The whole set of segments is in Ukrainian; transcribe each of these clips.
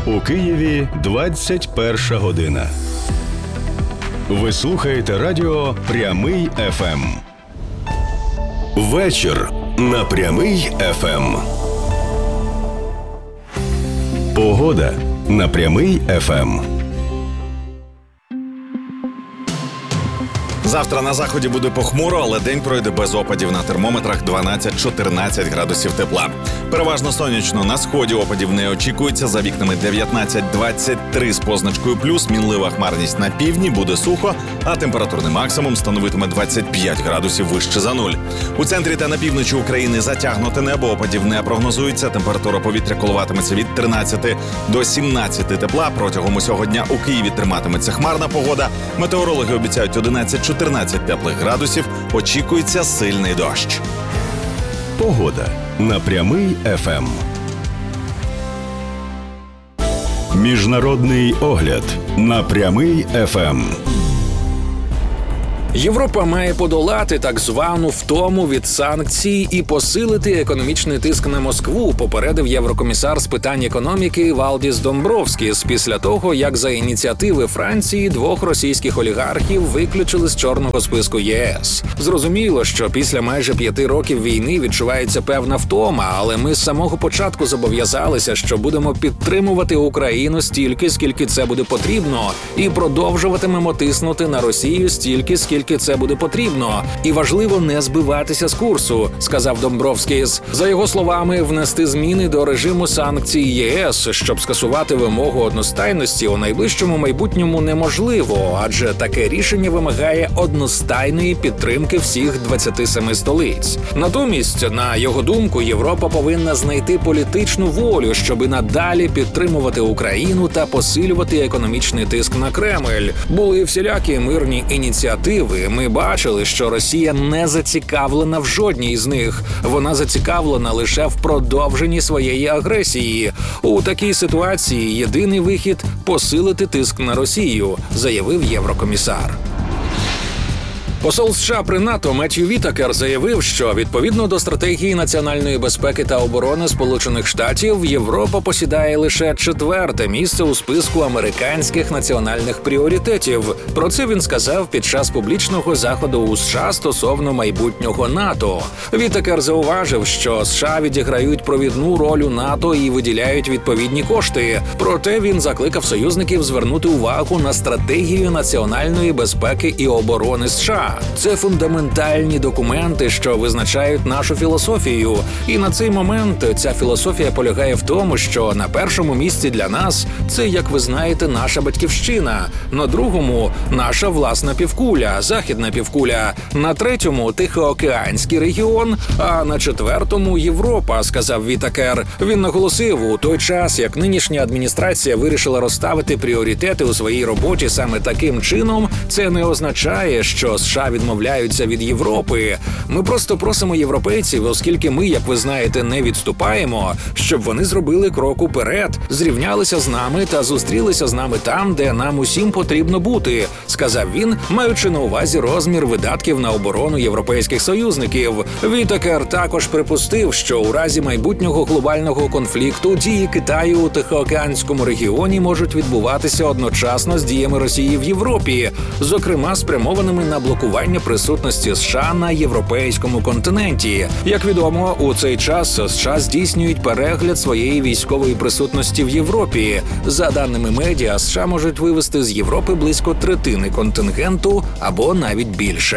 У Києві 21 година. Ви слухаєте радіо «Прямий ФМ». Вечір на «Прямий ФМ». Погода на «Прямий ФМ». Завтра на заході буде похмуро, але день пройде без опадів. На термометрах 12-14 градусів тепла. Переважно сонячно. На сході опадів не очікується. За вікнами 19-23 з позначкою плюс. Мінлива хмарність на півдні, буде сухо, а температурний максимум становитиме 25 градусів вище за нуль. У центрі та на півночі України затягнуте небо, опадів не прогнозується. Температура повітря коливатиметься від 13 до 17 тепла. Протягом усього дня у Києві триматиметься хмарна погода. Метеорологи обіцяють 11-14 теплих градусів, очікується сильний дощ. Погода на «Прямий ФМ». Міжнародний огляд на «Прямий ФМ». Європа має подолати так звану втому від санкцій і посилити економічний тиск на Москву, попередив єврокомісар з питань економіки Валдіс Домбровскіс після того, як за ініціативи Франції двох російських олігархів виключили з чорного списку ЄС. Зрозуміло, що після майже 5 років війни відчувається певна втома, але ми з самого початку зобов'язалися, що будемо підтримувати Україну стільки, скільки це буде потрібно, і продовжуватимемо тиснути на Росію стільки, скільки це буде потрібно. І важливо не збиватися з курсу, сказав Домбровскіс. За його словами, внести зміни до режиму санкцій ЄС, щоб скасувати вимогу одностайності, у найближчому майбутньому неможливо, адже таке рішення вимагає одностайної підтримки всіх 27 столиць. Натомість, на його думку, Європа повинна знайти політичну волю, щоб надалі підтримувати Україну та посилювати економічний тиск на Кремль. Були всілякі мирні ініціативи. Ми бачили, що Росія не зацікавлена в жодній з них. Вона зацікавлена лише в продовженні своєї агресії. У такій ситуації єдиний вихід – посилити тиск на Росію, заявив єврокомісар. Посол США при НАТО Меттью Вітакер заявив, що відповідно до стратегії національної безпеки та оборони Сполучених Штатів, Європа посідає лише 4-те місце у списку американських національних пріоритетів. Про це він сказав під час публічного заходу у США стосовно майбутнього НАТО. Вітакер зауважив, що США відіграють провідну роль у НАТО і виділяють відповідні кошти. Проте він закликав союзників звернути увагу на стратегію національної безпеки і оборони США. Це фундаментальні документи, що визначають нашу філософію. І на цей момент ця філософія полягає в тому, що на першому місці для нас це, як ви знаєте, наша батьківщина, на другому – наша власна півкуля, західна півкуля, на третьому – Тихоокеанський регіон, а на четвертому – Європа, сказав Вітакер. Він наголосив, у той час, як нинішня адміністрація вирішила розставити пріоритети у своїй роботі саме таким чином, це не означає, що США відмовляються від Європи. Ми просто просимо європейців, оскільки ми, як ви знаєте, не відступаємо, щоб вони зробили крок уперед, зрівнялися з нами та зустрілися з нами там, де нам усім потрібно бути, сказав він, маючи на увазі розмір видатків на оборону європейських союзників. Вітакер також припустив, що у разі майбутнього глобального конфлікту дії Китаю у Тихоокеанському регіоні можуть відбуватися одночасно з діями Росії в Європі, зокрема спрямованими на блокування присутності США на європейському континенті. Як відомо, у цей час США здійснюють перегляд своєї військової присутності в Європі. За даними медіа, США можуть вивести з Європи близько третини контингенту або навіть більше.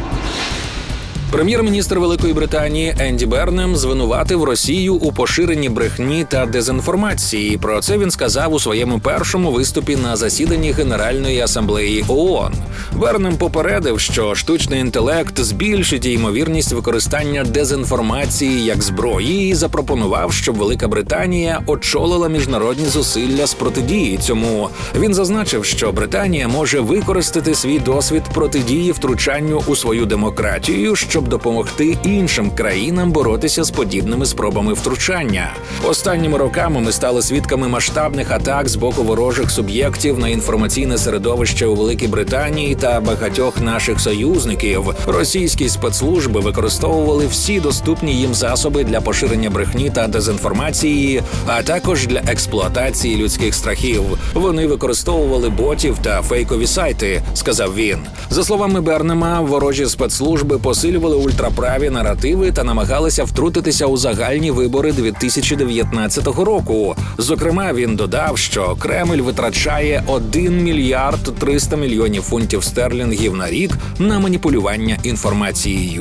Прем'єр-міністр Великої Британії Енді Бернем звинуватив Росію у поширенні брехні та дезінформації. Про це він сказав у своєму першому виступі на засіданні Генеральної асамблеї ООН. Бернем попередив, що штучний інтелект збільшить ймовірність використання дезінформації як зброї і запропонував, щоб Велика Британія очолила міжнародні зусилля з протидії цьому. Він зазначив, що Британія може використати свій досвід протидії втручанню у свою демократію, щоб щоб допомогти іншим країнам боротися з подібними спробами втручання. Останніми роками ми стали свідками масштабних атак з боку ворожих суб'єктів на інформаційне середовище у Великій Британії та багатьох наших союзників. Російські спецслужби використовували всі доступні їм засоби для поширення брехні та дезінформації, а також для експлуатації людських страхів. Вони використовували ботів та фейкові сайти, сказав він. За словами Бернема, ворожі спецслужби посилювали ультраправі наративи та намагалися втрутитися у загальні вибори 2019 року. Зокрема, він додав, що Кремль витрачає 1 мільярд 300 мільйонів фунтів стерлінгів на рік на маніпулювання інформацією.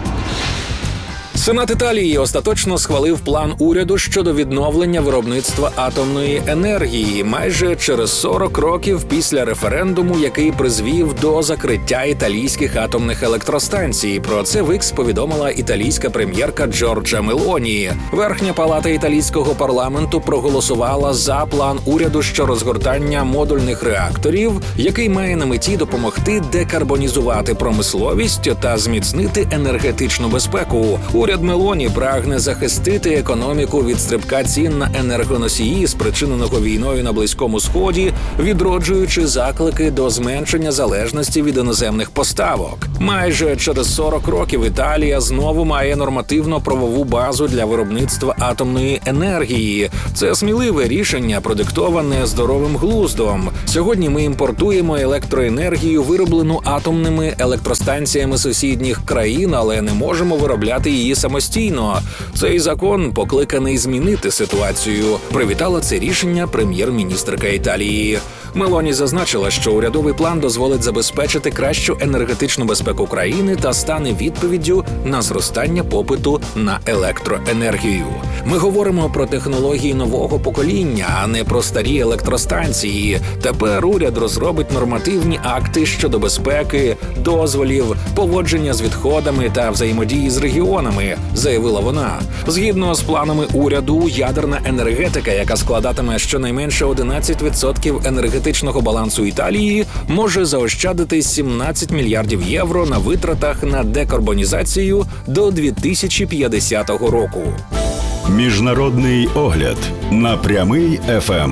Сенат Італії остаточно схвалив план уряду щодо відновлення виробництва атомної енергії майже через 40 років після референдуму, який призвів до закриття італійських атомних електростанцій. Про це в X повідомила італійська прем'єрка Джорджа Мелоні. Верхня палата італійського парламенту проголосувала за план уряду щодо розгортання модульних реакторів, який має на меті допомогти декарбонізувати промисловість та зміцнити енергетичну безпеку. Уряд Мелоні прагне захистити економіку від стрибка цін на енергоносії, спричиненого війною на Близькому Сході, відроджуючи заклики до зменшення залежності від іноземних поставок. Майже через 40 років Італія знову має нормативно-правову базу для виробництва атомної енергії. Це сміливе рішення, продиктоване здоровим глуздом. Сьогодні ми імпортуємо електроенергію, вироблену атомними електростанціями сусідніх країн, але не можемо виробляти її самостійно. Цей закон покликаний змінити ситуацію. Привітала це рішення прем'єр-міністерка Італії. Мелоні зазначила, що урядовий план дозволить забезпечити кращу енергетичну безпеку країни та стане відповіддю на зростання попиту на електроенергію. Ми говоримо про технології нового покоління, а не про старі електростанції. Тепер уряд розробить нормативні акти щодо безпеки, дозволів, поводження з відходами та взаємодії з регіонами, заявила вона. Згідно з планами уряду, ядерна енергетика, яка складатиме щонайменше 11% енергетичного балансу Італії, може заощадити 17 мільярдів євро на витратах на декарбонізацію до 2050 року. Міжнародний огляд на Прямий ФМ.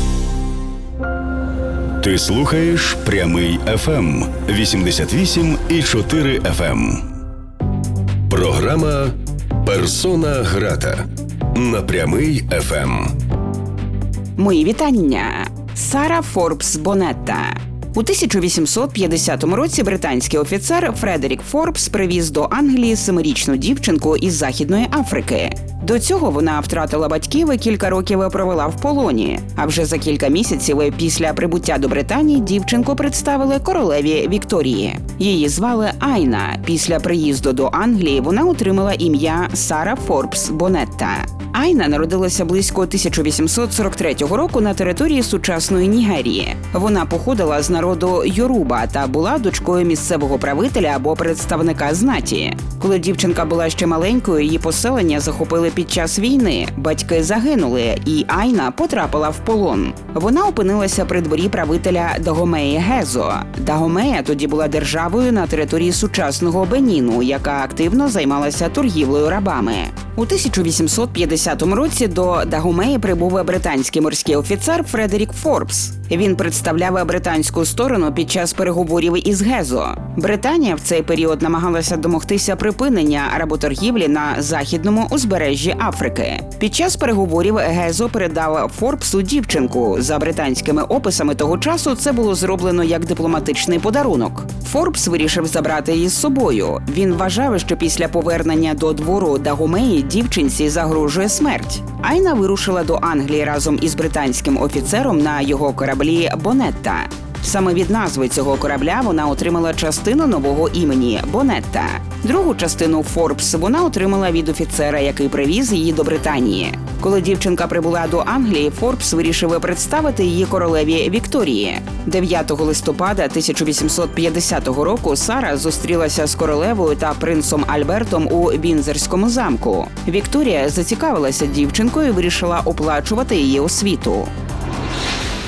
Ти слухаєш Прямий ФМ 88,4 FM. Програма «Персона грата» на Прямий ФМ. Мої вітання. Сара Форбс Бонетта. У 1850 році британський офіцер Фредерік Форбс привіз до Англії 7-річну дівчинку із Західної Африки. До цього вона втратила батьків і кілька років провела в полоні. А вже за кілька місяців після прибуття до Британії дівчинку представили королеві Вікторії. Її звали Айна. Після приїзду до Англії вона отримала ім'я Сара Форбс Бонетта. Айна народилася близько 1843 року на території сучасної Нігерії. Вона походила з народу Йоруба та була дочкою місцевого правителя або представника знаті. Коли дівчинка була ще маленькою, її поселення захопили під час війни. Батьки загинули, і Айна потрапила в полон. Вона опинилася при дворі правителя Дагомеї Гезо. Дагомея тоді була державою на території сучасного Беніну, яка активно займалася торгівлею рабами. У 1850 році до Дагомеї прибув британський морський офіцер Фредерік Форбс. Він представляв британську сторону під час переговорів із Гезо. Британія в цей період намагалася домогтися припинення работоргівлі на західному узбережжі Африки. Під час переговорів Гезо передав Форбсу дівчинку. За британськими описами того часу це було зроблено як дипломатичний подарунок. Форбс вирішив забрати її з собою. Він вважав, що після повернення до двору Дагомеї дівчинці загрожує смерть. Айна вирушила до Англії разом із британським офіцером на його кораблі «Бонетта». Саме від назви цього корабля вона отримала частину нового імені – Бонетта. Другу частину Форбс вона отримала від офіцера, який привіз її до Британії. Коли дівчинка прибула до Англії, Форбс вирішив представити її королеві Вікторії. 9 листопада 1850 року Сара зустрілася з королевою та принцом Альбертом у Віндзорському замку. Вікторія зацікавилася дівчинкою і вирішила оплачувати її освіту.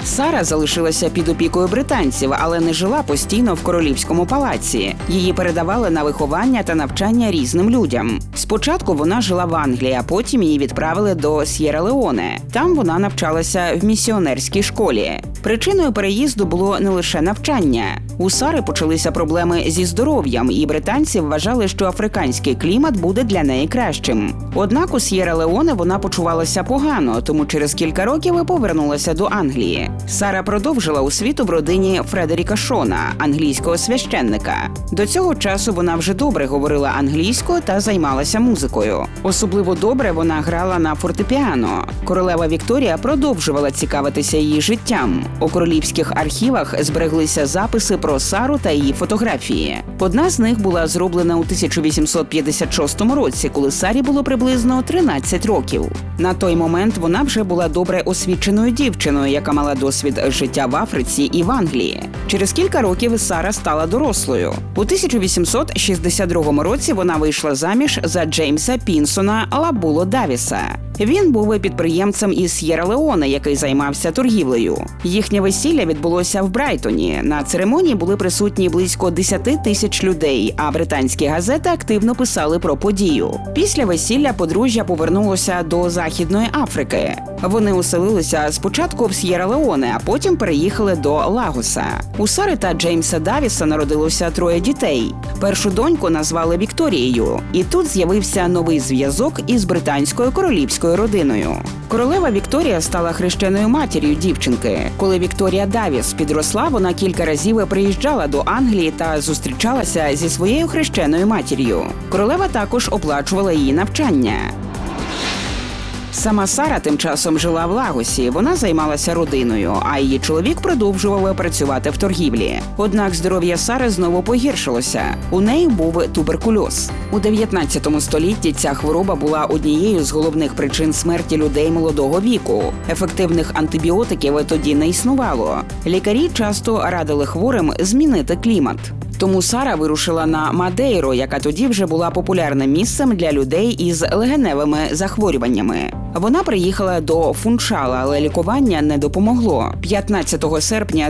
Сара залишилася під опікою британців, але не жила постійно в королівському палаці. Її передавали на виховання та навчання різним людям. Спочатку вона жила в Англії, а потім її відправили до С'єра-Леоне. Там вона навчалася в місіонерській школі. Причиною переїзду було не лише навчання. У Сари почалися проблеми зі здоров'ям, і британці вважали, що африканський клімат буде для неї кращим. Однак у С'єра-Леоне вона почувалася погано, тому через кілька років і повернулася до Англії. Сара продовжила освіту в родині Фредеріка Шона, англійського священника. До цього часу вона вже добре говорила англійською та займалася музикою. Особливо добре вона грала на фортепіано. Королева Вікторія продовжувала цікавитися її життям. У королівських архівах збереглися записи про Сару та її фотографії. Одна з них була зроблена у 1856 році, коли Сарі було приблизно 13 років. На той момент вона вже була добре освіченою дівчиною, яка мала досвід життя в Африці і в Англії. Через кілька років Сара стала дорослою. У 1862 році вона вийшла заміж за Джеймса Пінсона Лабуло Давіса. Він був підприємцем із С'єра-Леоне, який займався торгівлею. Їхнє весілля відбулося в Брайтоні. На церемонії були присутні близько 10 тисяч людей, а британські газети активно писали про подію. Після весілля подружжя повернулося до Західної Африки. Вони оселилися спочатку в С'єра-Леоне, а потім переїхали до Лагоса. У Сари та Джеймса Давіса народилося 3 дітей. Першу доньку назвали Вікторією. І тут з'явився новий зв'язок із британською королівською родиною. Королева Вікторія стала хрещеною матір'ю дівчинки. Коли Вікторія Давіс підросла, вона кілька разів приїжджала до Англії та зустрічалася зі своєю хрещеною матір'ю. Королева також оплачувала її навчання. Сама Сара тим часом жила в Лагосі, вона займалася родиною, а її чоловік продовжував працювати в торгівлі. Однак здоров'я Сари знову погіршилося. У неї був туберкульоз. У 19 столітті ця хвороба була однією з головних причин смерті людей молодого віку. Ефективних антибіотиків тоді не існувало. Лікарі часто радили хворим змінити клімат. Тому Сара вирушила на Мадейру, яка тоді вже була популярним місцем для людей із легеневими захворюваннями. Вона приїхала до Фунчала, але лікування не допомогло. 15 серпня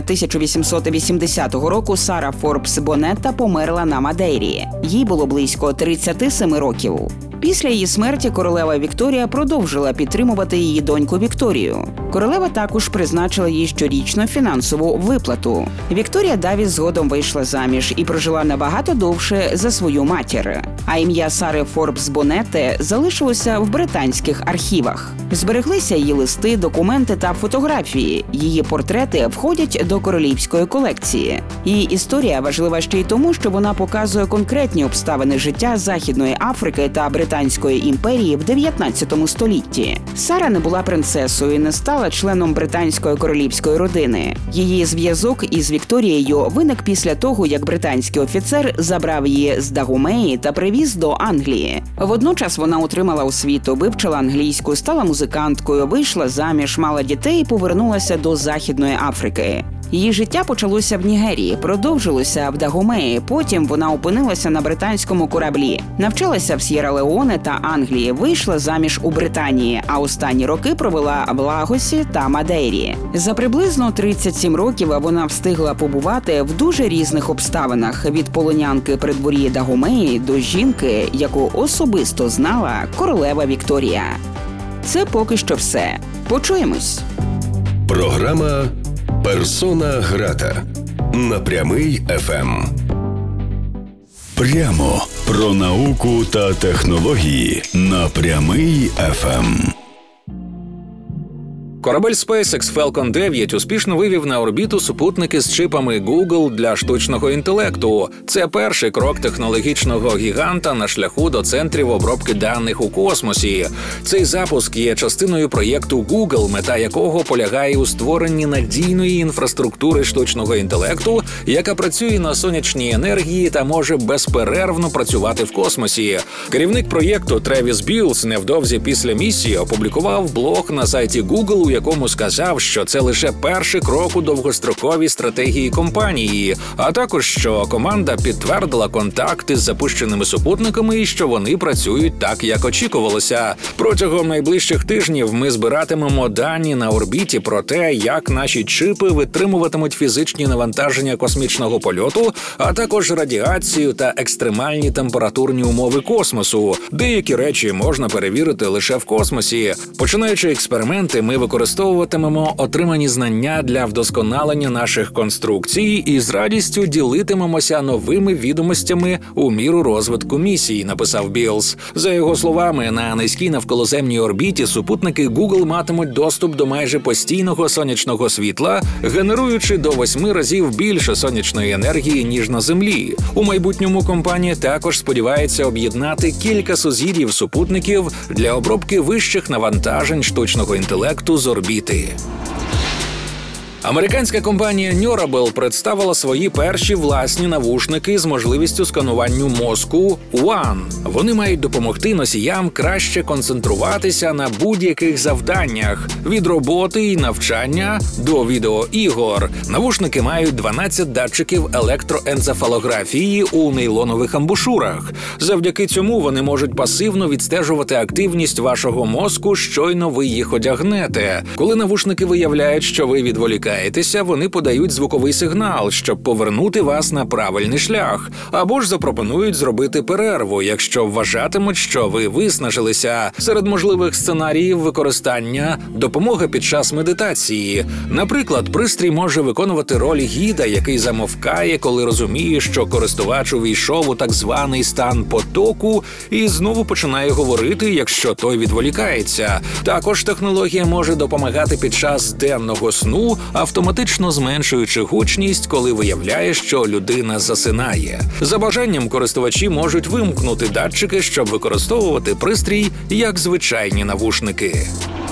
1880 року Сара Форбс Бонетта померла на Мадейрі. Їй було близько 37 років. Після її смерті королева Вікторія продовжила підтримувати її доньку Вікторію. Королева також призначила їй щорічну фінансову виплату. Вікторія Давіс згодом вийшла заміж і прожила набагато довше за свою матір. А ім'я Сари Форбс Бонетти залишилося в британських архівах. Збереглися її листи, документи та фотографії. Її портрети входять до королівської колекції. Її історія важлива ще й тому, що вона показує конкретні обставини життя Західної Африки та Британської імперії в 19 столітті. Сара не була принцесою і не стала членом британської королівської родини. Її зв'язок із Вікторією виник після того, як британський офіцер забрав її з Дагомеї та привіз до Англії. Водночас вона отримала освіту, вивчила англійську, стала музиканткою, вийшла заміж, мала дітей і повернулася до Західної Африки. Її життя почалося в Нігерії, продовжилося в Дагомеї, потім вона опинилася на британському кораблі. Навчалася в С'єра-Леоне та Англії, вийшла заміж у Британії, а останні роки провела в Лагосі та Мадейрі. За приблизно 37 років вона встигла побувати в дуже різних обставинах – від полонянки при дворі Дагомеї до жінки, яку особисто знала королева Вікторія. Це поки що все. Почуємось. Програма «Персона грата» на Прямий ФМ. Прямо про науку та технології на Прямий ФМ. Корабель SpaceX Falcon 9 успішно вивів на орбіту супутники з чипами Google для штучного інтелекту. Це перший крок технологічного гіганта на шляху до центрів обробки даних у космосі. Цей запуск є частиною проєкту Google, мета якого полягає у створенні надійної інфраструктури штучного інтелекту, яка працює на сонячній енергії та може безперервно працювати в космосі. Керівник проєкту Тревіс Білс невдовзі після місії опублікував блог на сайті Google, у якому сказав, що це лише перший крок у довгостроковій стратегії компанії, а також, що команда підтвердила контакти з запущеними супутниками і що вони працюють так, як очікувалося. Протягом найближчих тижнів ми збиратимемо дані на орбіті про те, як наші чипи витримуватимуть фізичні навантаження космічного польоту, а також радіацію та екстремальні температурні умови космосу. Деякі речі можна перевірити лише в космосі. Починаючи експерименти, ми використовуватимемо отримані знання для вдосконалення наших конструкцій і з радістю ділитимемося новими відомостями у міру розвитку місії, написав Білс. За його словами, на низькій навколоземній орбіті супутники Google матимуть доступ до майже постійного сонячного світла, генеруючи до 8 разів більше сонячної енергії, ніж на Землі. У майбутньому компанія також сподівається об'єднати кілька сузір'їв супутників для обробки вищих навантажень штучного інтелекту з орбіти. Американська компанія Neurable представила свої перші власні навушники з можливістю сканування мозку One. Вони мають допомогти носіям краще концентруватися на будь-яких завданнях – від роботи і навчання до відеоігор. Навушники мають 12 датчиків електроенцефалографії у нейлонових амбушурах. Завдяки цьому вони можуть пасивно відстежувати активність вашого мозку, щойно ви їх одягнете. Коли навушники виявляють, що ви відволікаєтеся, вони подають звуковий сигнал, щоб повернути вас на правильний шлях, або ж запропонують зробити перерву, якщо вважатимуть, що ви виснажилися. Серед можливих сценаріїв використання – допомога під час медитації. Наприклад, пристрій може виконувати роль гіда, який замовкає, коли розуміє, що користувач увійшов у так званий стан потоку і знову починає говорити, якщо той відволікається. Також технологія може допомагати під час денного сну, автоматично зменшуючи гучність, коли виявляє, що людина засинає. За бажанням користувачі можуть вимкнути датчики, щоб використовувати пристрій як звичайні навушники.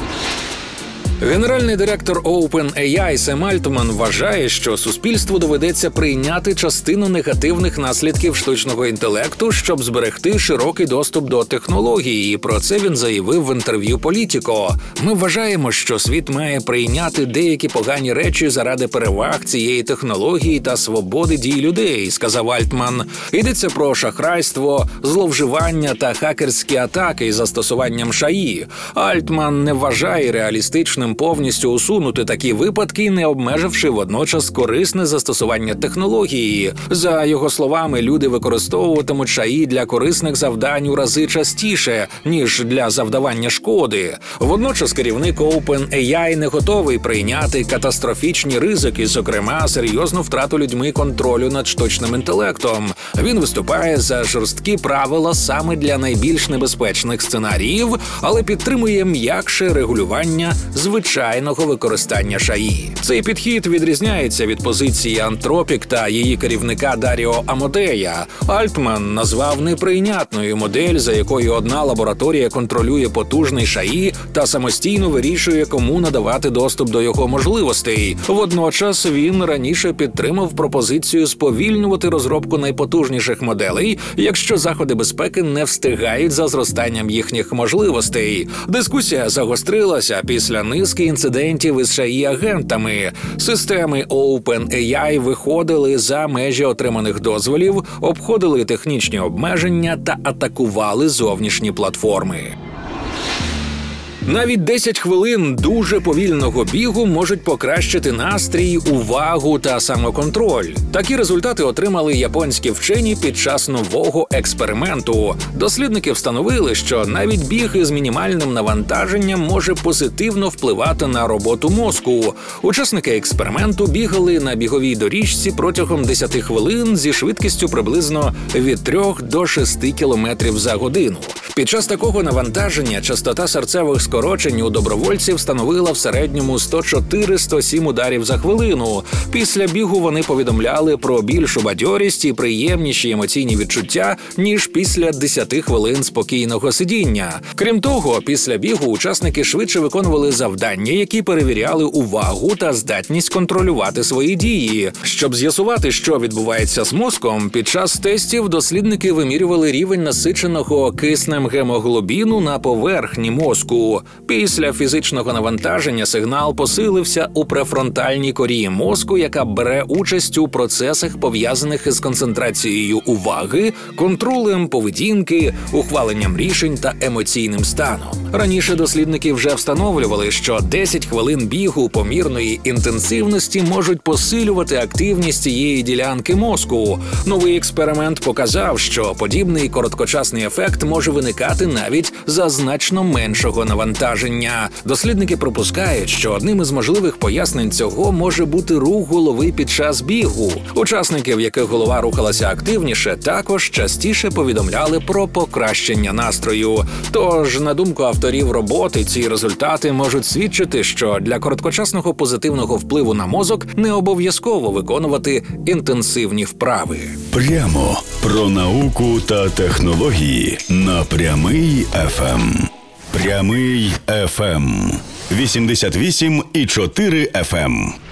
Генеральний директор OpenAI Сем Альтман вважає, що суспільству доведеться прийняти частину негативних наслідків штучного інтелекту, щоб зберегти широкий доступ до технологій, і про це він заявив в інтерв'ю Політіко. «Ми вважаємо, що світ має прийняти деякі погані речі заради переваг цієї технології та свободи дій людей», – сказав Альтман. Йдеться про шахрайство, зловживання та хакерські атаки із застосуванням ШАІ. Альтман не вважає реалістичним повністю усунути такі випадки, не обмеживши водночас корисне застосування технології. За його словами, люди використовуватимуть ШАІ для корисних завдань у рази частіше, ніж для завдавання шкоди. Водночас керівник OpenAI не готовий прийняти катастрофічні ризики, зокрема серйозну втрату людьми контролю над штучним інтелектом. Він виступає за жорсткі правила саме для найбільш небезпечних сценаріїв, але підтримує м'якше регулювання звичайного використання ШАІ. Цей підхід відрізняється від позиції Anthropic та її керівника Даріо Амодея. Альтман назвав неприйнятною модель, за якою одна лабораторія контролює потужний ШАІ та самостійно вирішує, кому надавати доступ до його можливостей. Водночас він раніше підтримав пропозицію сповільнювати розробку найпотужніших моделей, якщо заходи безпеки не встигають за зростанням їхніх можливостей. Дискусія загострилася після низки інцидентів із ШАІ-агентами. Системи OpenAI виходили за межі отриманих дозволів, обходили технічні обмеження та атакували зовнішні платформи. Навіть 10 хвилин дуже повільного бігу можуть покращити настрій, увагу та самоконтроль. Такі результати отримали японські вчені під час нового експерименту. Дослідники встановили, що навіть біг із мінімальним навантаженням може позитивно впливати на роботу мозку. Учасники експерименту бігали на біговій доріжці протягом 10 хвилин зі швидкістю приблизно від 3 до 6 км за годину. Під час такого навантаження частота серцевих скорочень у добровольців становила в середньому 104-107 ударів за хвилину. Після бігу вони повідомляли про більшу бадьорість і приємніші емоційні відчуття, ніж після 10 хвилин спокійного сидіння. Крім того, після бігу учасники швидше виконували завдання, які перевіряли увагу та здатність контролювати свої дії. Щоб з'ясувати, що відбувається з мозком, під час тестів дослідники вимірювали рівень насиченого киснем рівнем гемоглобіну на поверхні мозку. Після фізичного навантаження сигнал посилився у префронтальній корі мозку, яка бере участь у процесах, пов'язаних із концентрацією уваги, контролем поведінки, ухваленням рішень та емоційним станом. Раніше дослідники вже встановлювали, що 10 хвилин бігу помірної інтенсивності можуть посилювати активність цієї ділянки мозку. Новий експеримент показав, що подібний короткочасний ефект може виникати навіть за значно меншого навантаження. Дослідники припускають, що одним із можливих пояснень цього може бути рух голови під час бігу. Учасники, в яких голова рухалася активніше, також частіше повідомляли про покращення настрою. Тож, на думку авторів роботи, ці результати можуть свідчити, що для короткочасного позитивного впливу на мозок не обов'язково виконувати інтенсивні вправи. Прямо про науку та технології на Прямий ФМ. Прямий ФМ. 88,4 FM.